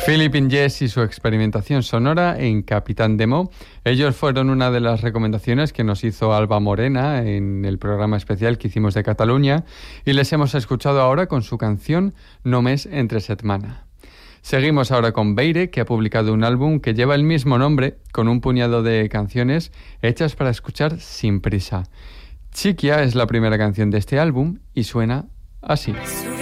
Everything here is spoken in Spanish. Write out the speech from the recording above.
Philippine Jazz y su experimentación sonora en Capitán Demo. Ellos fueron una de las recomendaciones que nos hizo Alba Morena en el programa especial que hicimos de Cataluña y les hemos escuchado ahora con su canción Només entre setmana. Seguimos ahora con Beire, que ha publicado un álbum que lleva el mismo nombre, con un puñado de canciones hechas para escuchar sin prisa. Chiquia es la primera canción de este álbum y suena así.